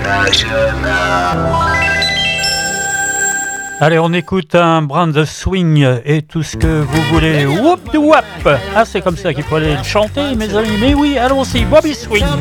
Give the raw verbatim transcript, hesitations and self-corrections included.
Allez, on écoute un brin de swing et tout ce que vous voulez. Whoop de whoop. Ah, c'est comme ça qu'il faut aller le chanter, mes amis. Mais oui, allons-y, Bobby Swing.